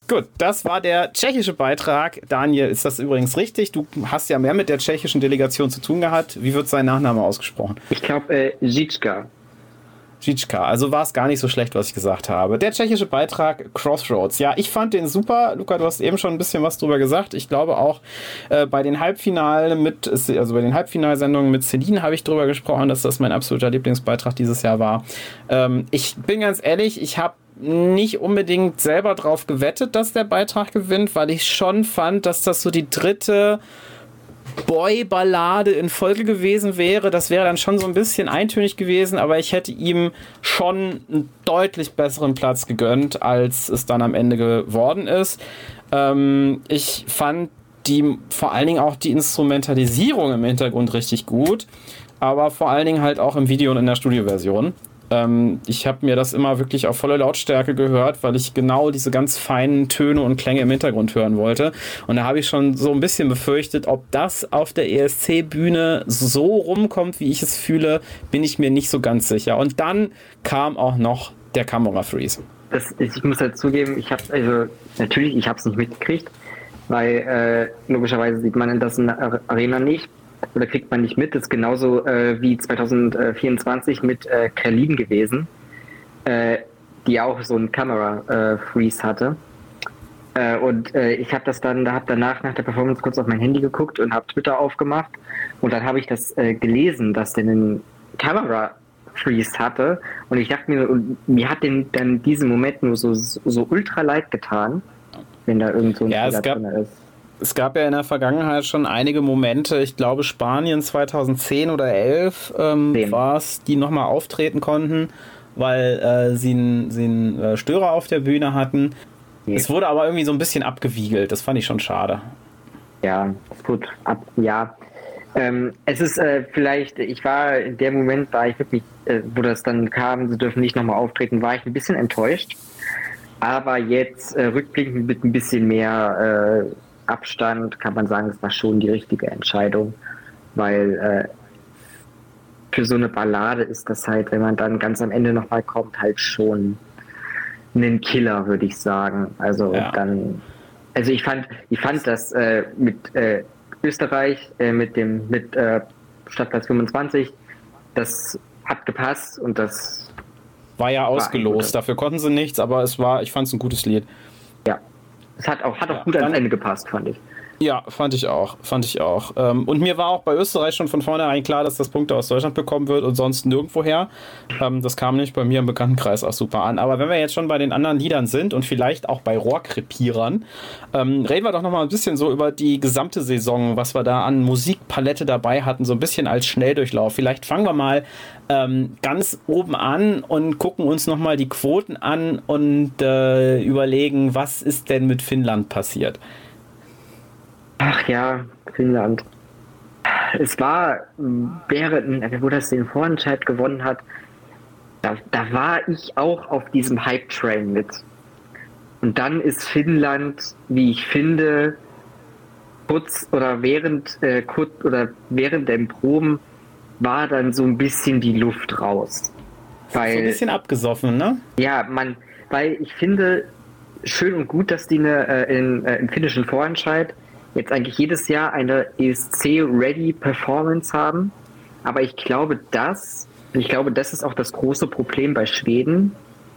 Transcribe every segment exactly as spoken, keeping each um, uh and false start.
Gut, das war der tschechische Beitrag. Daniel, ist das übrigens richtig? Du hast ja mehr mit der tschechischen Delegation zu tun gehabt. Wie wird sein Nachname ausgesprochen? Ich glaube, äh, Žižka. Žižka, also war es gar nicht so schlecht, was ich gesagt habe. Der tschechische Beitrag Crossroads. Ja, ich fand den super. Luca, du hast eben schon ein bisschen was drüber gesagt. Ich glaube auch äh, bei den Halbfinalen mit, also bei den Halbfinalsendungen mit Celine habe ich drüber gesprochen, dass das mein absoluter Lieblingsbeitrag dieses Jahr war. Ähm, ich bin ganz ehrlich, ich habe nicht unbedingt selber drauf gewettet, dass der Beitrag gewinnt, weil ich schon fand, dass das so die dritte Boy-Ballade in Folge gewesen wäre. Das wäre dann schon so ein bisschen eintönig gewesen, aber ich hätte ihm schon einen deutlich besseren Platz gegönnt, als es dann am Ende geworden ist. Ähm, ich fand die, vor allen Dingen auch die Instrumentalisierung im Hintergrund richtig gut, aber vor allen Dingen halt auch im Video und in der Studioversion. Ich habe mir das immer wirklich auf volle Lautstärke gehört, weil ich genau diese ganz feinen Töne und Klänge im Hintergrund hören wollte. Und da habe ich schon so ein bisschen befürchtet, ob das auf der E S C-Bühne so rumkommt, wie ich es fühle, bin ich mir nicht so ganz sicher. Und dann kam auch noch der Kamera-Freeze. Das, ich muss halt zugeben, ich habe also natürlich, ich habe es nicht mitgekriegt, weil äh, logischerweise sieht man das in der Arena nicht. Oder kriegt man nicht mit. Das ist genauso äh, wie zwanzig vierundzwanzig mit äh, Kerlin gewesen, äh, die auch so einen Camera-Freeze äh, hatte. Äh, und äh, ich habe das dann, da habe danach nach der Performance kurz auf mein Handy geguckt und habe Twitter aufgemacht und dann habe ich das äh, gelesen, dass der einen Camera-Freeze hatte und ich dachte mir, und mir hat den dann diesen Moment nur so, so, so ultra leid getan, wenn da irgend so ein ja, Fehler drin ist. Es gab ja in der Vergangenheit schon einige Momente, ich glaube Spanien zwanzig zehn oder elf ähm, war es, die nochmal auftreten konnten, weil äh, sie einen äh, Störer auf der Bühne hatten. Nee. Es wurde aber irgendwie so ein bisschen abgewiegelt, das fand ich schon schade. Ja, gut, ab, ja. Ähm, es ist äh, vielleicht, ich war in dem Moment, war ich wirklich, äh, wo das dann kam, sie dürfen nicht nochmal auftreten, war ich ein bisschen enttäuscht. Aber jetzt äh, rückblickend mit ein bisschen mehr äh, Abstand kann man sagen, es war schon die richtige Entscheidung, weil äh, für so eine Ballade ist das halt, wenn man dann ganz am Ende nochmal kommt, halt schon ein Killer, würde ich sagen. Also ja. dann, also ich fand, ich fand das äh, mit äh, Österreich, äh, mit dem mit äh, Stadtplatz fünfundzwanzig, das hat gepasst und das war ja ausgelost. Dafür konnten sie nichts, aber es war, ich fand es ein gutes Lied. Ja. Es hat auch, hat auch ja, gut ans Ende gepasst, fand ich. Ja, fand ich auch, fand ich auch. Und mir war auch bei Österreich schon von vornherein klar, dass das Punkte aus Deutschland bekommen wird und sonst nirgendwoher. Das kam nicht bei mir im Bekanntenkreis auch super an. Aber wenn wir jetzt schon bei den anderen Liedern sind und vielleicht auch bei Rohrkrepierern, ähm, reden wir doch noch mal ein bisschen so über die gesamte Saison, was wir da an Musikpalette dabei hatten, so ein bisschen als Schnelldurchlauf. Vielleicht fangen wir mal ähm, ganz oben an und gucken uns noch mal die Quoten an und äh, überlegen, was ist denn mit Finnland passiert? Ach ja, Finnland. Es war, während, wo das den Vorentscheid gewonnen hat, da, da war ich auch auf diesem Hype-Train mit. Und dann ist Finnland, wie ich finde, kurz oder während, äh, kurz oder während den Proben war dann so ein bisschen die Luft raus. Weil, so ein bisschen abgesoffen, ne? Ja, man, weil ich finde, schön und gut, dass die eine, äh, in, äh, im finnischen Vorentscheid jetzt eigentlich jedes Jahr eine E S C-Ready-Performance haben. Aber ich glaube, das, ich glaube, das ist auch das große Problem bei Schweden.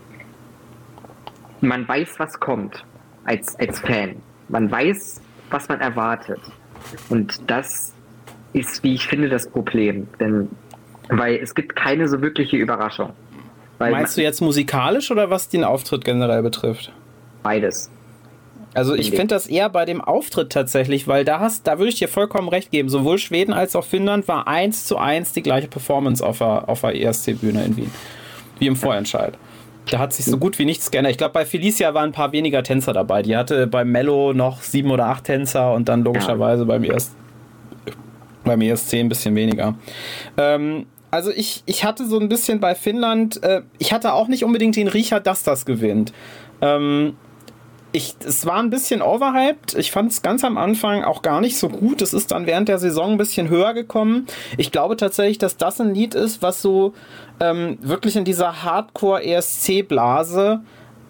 Man weiß, was kommt als, als Fan. Man weiß, was man erwartet. Und das ist, wie ich finde, das Problem. Denn, weil es gibt keine so wirkliche Überraschung. Weil Meinst du jetzt musikalisch oder was den Auftritt generell betrifft? Beides. Also ich finde das eher bei dem Auftritt tatsächlich, weil da hast, da würde ich dir vollkommen recht geben. Sowohl Schweden als auch Finnland war eins zu eins die gleiche Performance auf der, auf der E S C-Bühne in Wien. Wie im Vorentscheid. Da hat sich so gut wie nichts geändert. Ich glaube, bei Felicia waren ein paar weniger Tänzer dabei. Die hatte beim Mello noch sieben oder acht Tänzer und dann logischerweise ja. beim, E S, beim E S C ein bisschen weniger. Ähm, also ich, ich hatte so ein bisschen bei Finnland, äh, ich hatte auch nicht unbedingt den Riecher, dass das gewinnt. Ähm, Ich, es war ein bisschen overhyped. Ich fand es ganz am Anfang auch gar nicht so gut. Es ist dann während der Saison ein bisschen höher gekommen. Ich glaube tatsächlich, dass das ein Lied ist, was so ähm, wirklich in dieser Hardcore-E S C-Blase